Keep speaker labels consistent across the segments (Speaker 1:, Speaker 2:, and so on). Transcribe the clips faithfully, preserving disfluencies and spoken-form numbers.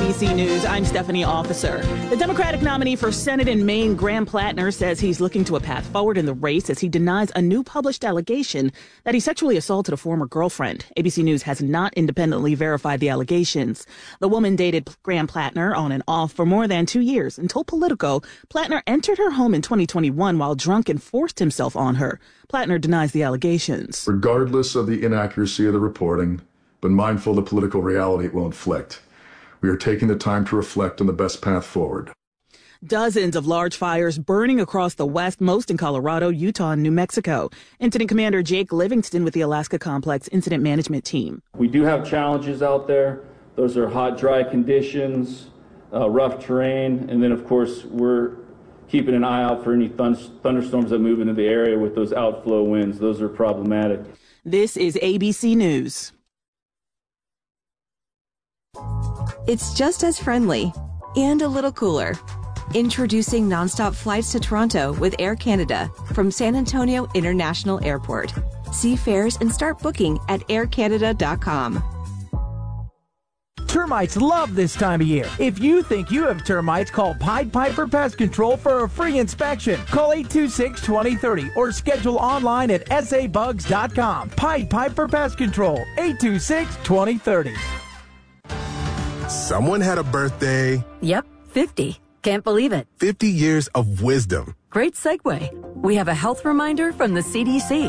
Speaker 1: B C News. I'm Stephanie Officer. The Democratic nominee for Senate in Maine, Graham Plattner, says he's looking to a path forward in the race as he denies a new published allegation that he sexually assaulted a former girlfriend. A B C News has not independently verified the allegations. The woman dated Graham Plattner on and off for more than two years and told Politico Plattner entered her home in twenty twenty-one while drunk and forced himself on her. Plattner denies the allegations.
Speaker 2: Regardless of the inaccuracy of the reporting, but mindful of the political reality it will inflict, we are taking the time to reflect on the best path forward.
Speaker 1: Dozens of large fires burning across the West, most in Colorado, Utah, and New Mexico. Incident Commander Jake Livingston with the Alaska Complex Incident Management Team.
Speaker 3: We do have challenges out there. Those are hot, dry conditions, uh, rough terrain, and then, of course, we're keeping an eye out for any thund- thunderstorms that move into the area with those outflow winds. Those are problematic.
Speaker 1: This is A B C News.
Speaker 4: It's just as friendly and a little cooler. Introducing nonstop flights to Toronto with Air Canada from San Antonio International Airport. See fares and start booking at air canada dot com.
Speaker 5: Termites love this time of year. If you think you have termites, call Pied Piper Pest Control for a free inspection. Call eight two six, two zero three zero or schedule online at s a bugs dot com. Pied Piper Pest Control, eight two six, two zero three zero.
Speaker 6: Someone had a birthday.
Speaker 7: Yep, fifty. Can't believe it.
Speaker 6: fifty years of wisdom.
Speaker 7: Great segue. We have a health reminder from the C D C.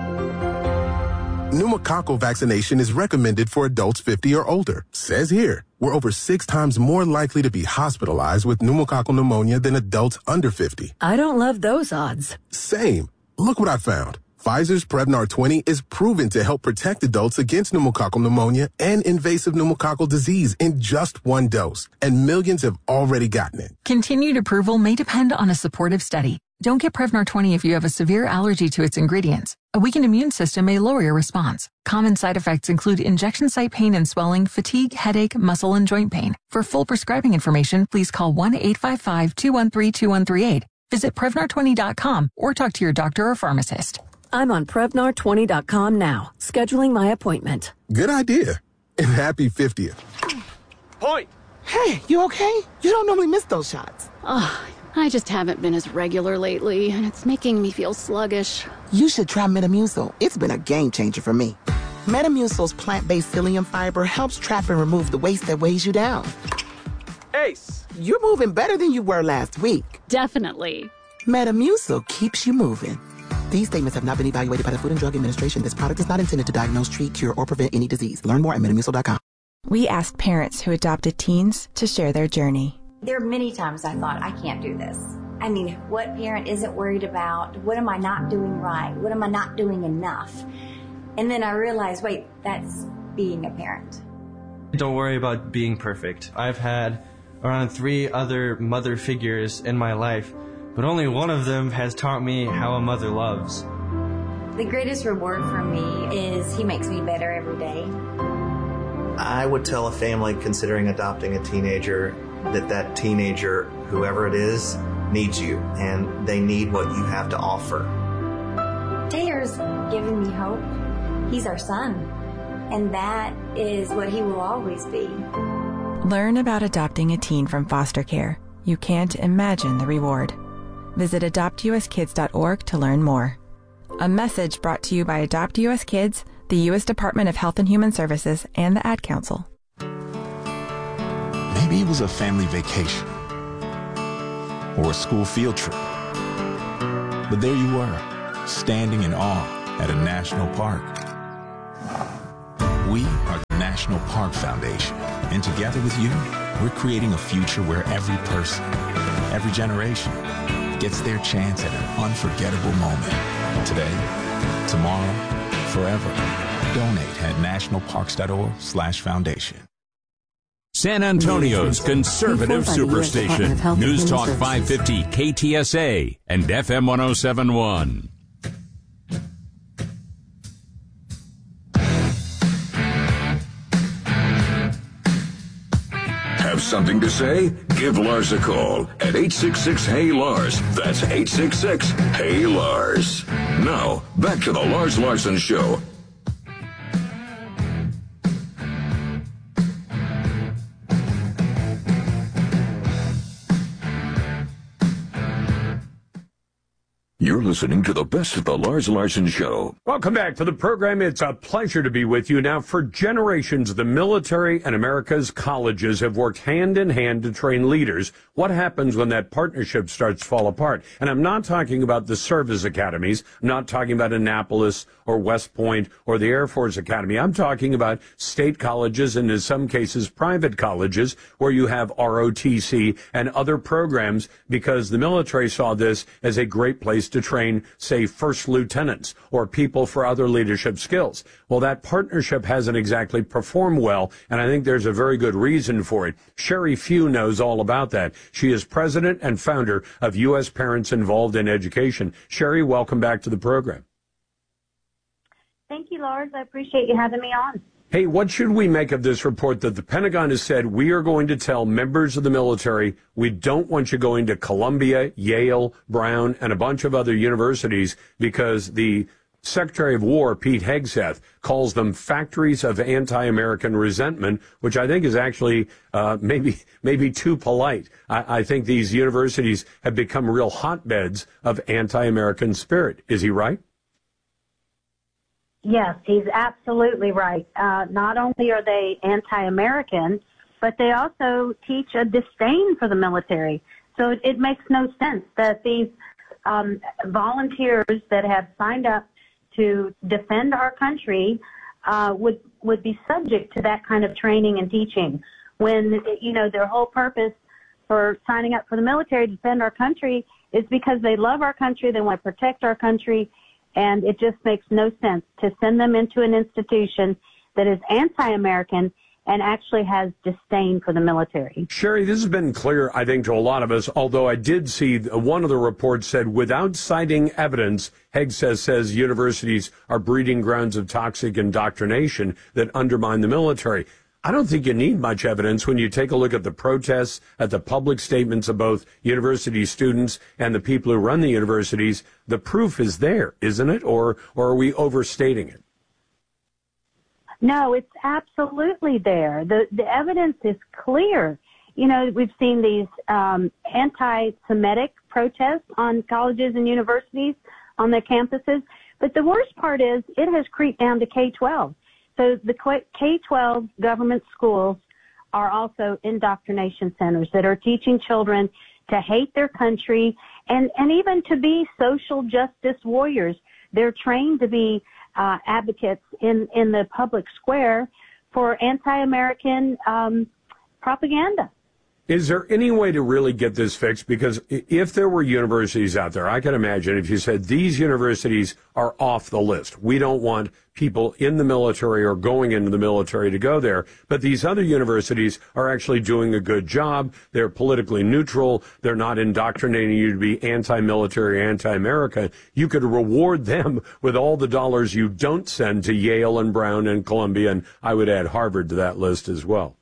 Speaker 6: Pneumococcal vaccination is recommended for adults fifty or older. Says here, we're over six times more likely to be hospitalized with pneumococcal pneumonia than adults under fifty.
Speaker 7: I don't love those odds.
Speaker 6: Same. Look what I found. Pfizer's Prevnar twenty is proven to help protect adults against pneumococcal pneumonia and invasive pneumococcal disease in just one dose. And millions have already gotten it.
Speaker 8: Continued approval may depend on a supportive study. Don't get Prevnar twenty if you have a severe allergy to its ingredients. A weakened immune system may lower your response. Common side effects include injection site pain and swelling, fatigue, headache, muscle, and joint pain. For full prescribing information, please call one eight five five, two one three, two one three eight. Visit Prevnar twenty dot com or talk to your doctor or pharmacist.
Speaker 7: I'm on Prevnar twenty dot com now, scheduling my appointment.
Speaker 6: Good idea. And happy fiftieth.
Speaker 9: Point! Hey, you okay? You don't normally miss those shots.
Speaker 10: Oh, I just haven't been as regular lately, and it's making me feel sluggish.
Speaker 9: You should try Metamucil. It's been a game changer for me. Metamucil's plant-based psyllium fiber helps trap and remove the waste that weighs you down. Ace, you're moving better than you were last week.
Speaker 10: Definitely.
Speaker 9: Metamucil keeps you moving. These statements have not been evaluated by the Food and Drug Administration. This product is not intended to diagnose, treat, cure, or prevent any disease. Learn more at metamucil dot com.
Speaker 4: We asked parents who adopted teens to share their journey.
Speaker 11: There are many times I thought, I can't do this. I mean, what parent isn't worried about? What am I not doing right? What am I not doing enough? And then I realized, wait, that's being a parent.
Speaker 12: Don't worry about being perfect. I've had around three other mother figures in my life, but only one of them has taught me how a mother loves.
Speaker 11: The greatest reward for me is he makes me better every day.
Speaker 13: I would tell a family considering adopting a teenager that that teenager, whoever it is, needs you, and they need what you have to offer.
Speaker 11: Taylor's given me hope. He's our son, and that is what he will always be.
Speaker 4: Learn about adopting a teen from foster care. You can't imagine the reward. Visit adopt u s kids dot org to learn more. A message brought to you by Adopt U S Kids, the U S Department of Health and Human Services, and the Ad Council.
Speaker 14: Maybe it was a family vacation or a school field trip. But there you were, standing in awe at a national park. We are the National Park Foundation, and together with you, we're creating a future where every person, every generation, gets their chance at an unforgettable moment. Today, tomorrow, forever. Donate at national parks dot org slash foundation.
Speaker 15: San Antonio's conservative superstation. News Talk five fifty K T S A and F M one oh seven point one.
Speaker 16: Have something to say? Give Lars a call at eight six six, H E Y, Lars. That's eight six six, H E Y, Lars. Now, back to the Lars Larson Show. You're listening to the best of the Lars Larson Show.
Speaker 17: Welcome back to the program. It's a pleasure to be with you. Now, for generations, the military and America's colleges have worked hand in hand to train leaders. What happens when that partnership starts to fall apart? And I'm not talking about the service academies. I'm not talking about Annapolis or West Point or the Air Force Academy. I'm talking about state colleges and, in some cases, private colleges where you have R O T C and other programs, because the military saw this as a great place to train, say, first lieutenants or people for other leadership skills. Well, that partnership hasn't exactly performed well, and I think there's a very good reason for it. Sherry Few knows all about that. She is president and founder of U S Parents Involved in Education. Sherry, welcome back to the program.
Speaker 18: Thank you, Lars. I appreciate you having me on.
Speaker 17: Hey, what should we make of this report that the Pentagon has said, we are going to tell members of the military we don't want you going to Columbia, Yale, Brown, and a bunch of other universities because the Secretary of War, Pete Hegseth, calls them factories of anti-American resentment, which I think is actually uh, maybe maybe too polite. I, I think these universities have become real hotbeds of anti-American spirit. Is he right?
Speaker 18: Yes, he's absolutely right. Uh, not only are they anti-American, but they also teach a disdain for the military. So it, it makes no sense that these um, volunteers that have signed up to defend our country uh, would would be subject to that kind of training and teaching, when, you know, their whole purpose for signing up for the military to defend our country is because they love our country, they want to protect our country. And it just makes no sense to send them into an institution that is anti-American and actually has disdain for the military.
Speaker 17: Sherry, this has been clear, I think, to a lot of us, although I did see one of the reports said, without citing evidence, Hegseth says universities are breeding grounds of toxic indoctrination that undermine the military. I don't think you need much evidence when you take a look at the protests, at the public statements of both university students and the people who run the universities. The proof is there, isn't it? Or, or are we overstating it?
Speaker 18: No, it's absolutely there. The, the evidence is clear. You know, we've seen these um, anti-Semitic protests on colleges and universities, on their campuses. But the worst part is it has creeped down to K twelve. So the K twelve government schools are also indoctrination centers that are teaching children to hate their country and, and even to be social justice warriors. They're trained to be uh, advocates in, in the public square for anti-American um, propaganda.
Speaker 17: Is there any way to really get this fixed? Because if there were universities out there, I can imagine if you said these universities are off the list. We don't want people in the military or going into the military to go there. But these other universities are actually doing a good job. They're politically neutral. They're not indoctrinating you to be anti-military, anti-America. You could reward them with all the dollars you don't send to Yale and Brown and Columbia. And I would add Harvard to that list as well.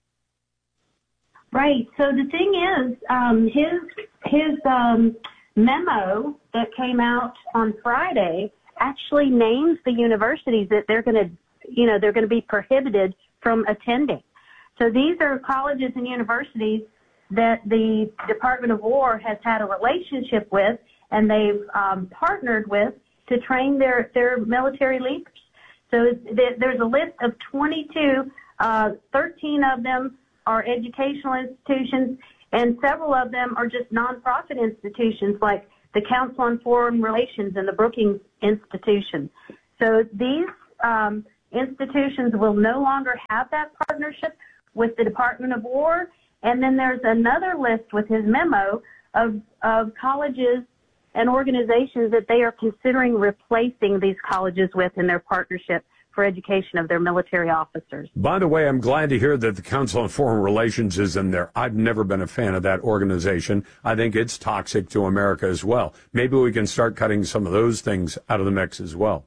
Speaker 18: Right. So the thing is, um, his his um, memo that came out on Friday actually names the universities that they're going to, you know, they're going to be prohibited from attending. So these are colleges and universities that the Department of War has had a relationship with, and they've um, partnered with to train their their military leaders. So th- there's a list of twenty-two, uh, thirteen of them are educational institutions, and several of them are just nonprofit institutions like the Council on Foreign Relations and the Brookings Institution. So these um, institutions will no longer have that partnership with the Department of War. And then there's another list with his memo of, of colleges and organizations that they are considering replacing these colleges with in their partnership for education of their military officers.
Speaker 17: By the way, I'm glad to hear that the Council on Foreign Relations is in there. I've never been a fan of that organization. I think it's toxic to America as well. Maybe we can start cutting some of those things out of the mix as well.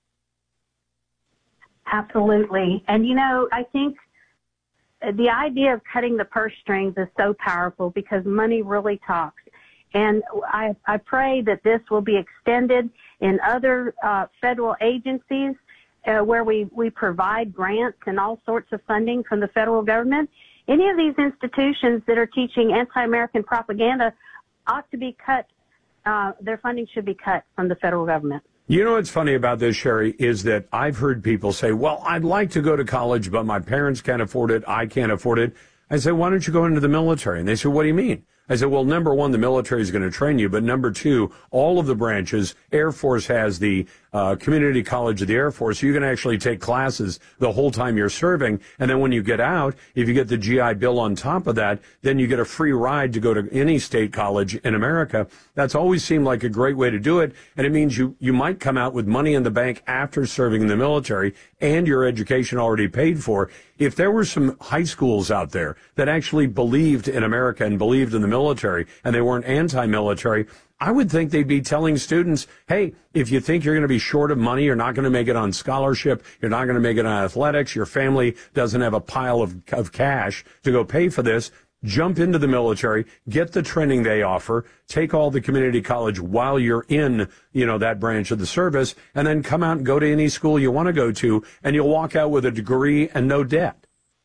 Speaker 18: Absolutely. And, you know, I think the idea of cutting the purse strings is so powerful because money really talks. And I, I pray that this will be extended in other uh, federal agencies Uh, where we, we provide grants and all sorts of funding from the federal government. Any of these institutions that are teaching anti-American propaganda ought to be cut uh, their funding should be cut from the federal government.
Speaker 17: You know what's funny about this, Sherry, is that I've heard people say, well, I'd like to go to college, but my parents can't afford it. I can't afford it. I say, why don't you go into the military? And they say, what do you mean? I said, well, number one, the military is going to train you. But number two, all of the branches, Air Force has the uh, Community College of the Air Force. You can actually take classes the whole time you're serving. And then when you get out, if you get the G I Bill on top of that, then you get a free ride to go to any state college in America. That's always seemed like a great way to do it. And it means you, you might come out with money in the bank after serving in the military and your education already paid for. If there were some high schools out there that actually believed in America and believed in the military and they weren't anti-military, I would think they'd be telling students, hey, if you think you're going to be short of money, you're not going to make it on scholarship, you're not going to make it on athletics, your family doesn't have a pile of, of cash to go pay for this, jump into the military, get the training they offer, take all the community college while you're in, you know, that branch of the service, and then come out and go to any school you want to go to, and you'll walk out with a degree and no debt.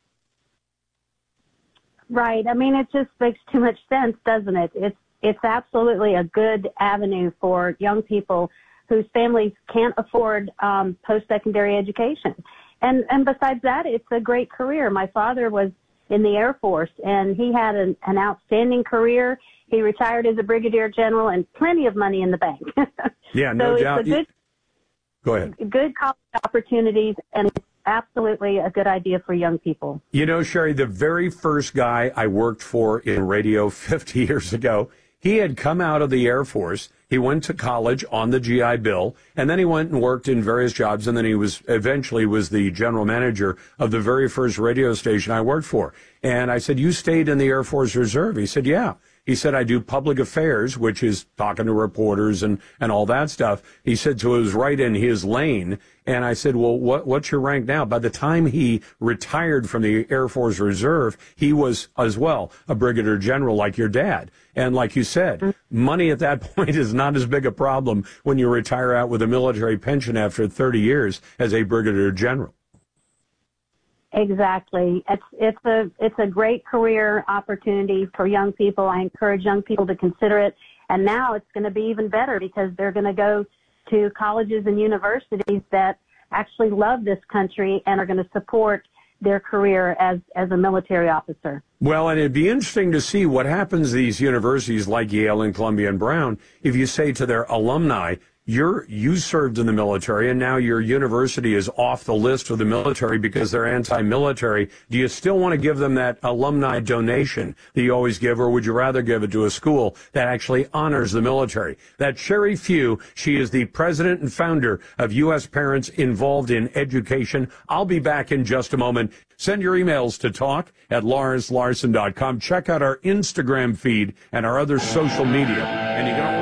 Speaker 18: Right. I mean, it just makes too much sense, doesn't it? It's it's absolutely a good avenue for young people whose families can't afford um, post-secondary education. And and besides that, it's a great career. My father was in the Air Force, and he had an, an outstanding career. He retired as a brigadier general and plenty of money in the bank.
Speaker 17: Yeah, no
Speaker 18: so
Speaker 17: doubt.
Speaker 18: It's a good,
Speaker 17: Go ahead.
Speaker 18: Good college opportunities, and it's absolutely a good idea for young people.
Speaker 17: You know, Sherry, the very first guy I worked for in radio fifty years ago, he had come out of the Air Force. He went to college on the G I Bill, and then he went and worked in various jobs, and then he was eventually was the general manager of the very first radio station I worked for. And I said, you stayed in the Air Force Reserve? He said, yeah. He said, I do public affairs, which is talking to reporters and, and all that stuff. He said, so it was right in his lane. And I said, well, what, what's your rank now? By the time he retired from the Air Force Reserve, he was as well a brigadier general like your dad. And like you said, money at that point is not as big a problem when you retire out with a military pension after thirty years as a brigadier general.
Speaker 18: Exactly. It's it's a it's a great career opportunity for young people. I encourage young people to consider it. And now it's going to be even better because they're going to go to colleges and universities that actually love this country and are going to support their career as, as a military officer.
Speaker 17: Well, and it'd be interesting to see what happens to these universities like Yale and Columbia and Brown if you say to their alumni, You're, you served in the military, and now your university is off the list of the military because they're anti-military. Do you still want to give them that alumni donation that you always give, or would you rather give it to a school that actually honors the military? That's Sherry Few. She is the president and founder of U S Parents Involved in Education. I'll be back in just a moment. Send your emails to talk at lars larson dot com. Check out our Instagram feed and our other social media, and you can